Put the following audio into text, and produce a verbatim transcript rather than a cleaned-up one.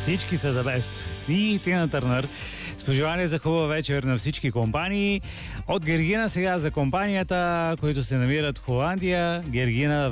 Всички са the best. И Тина Търнър. С пожелание за хубава вечер на всички компании. От Гергина сега за компанията, които се намират в Холандия. Гергина,